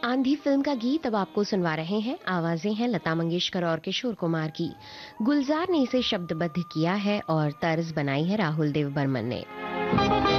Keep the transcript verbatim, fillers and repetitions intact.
आंधी फिल्म का गीत अब आपको सुनवा रहे हैं। आवाजें हैं लता मंगेशकर और किशोर कुमार की। गुलजार ने इसे शब्दबद्ध किया है और तर्ज बनाई है राहुल देव बर्मन ने।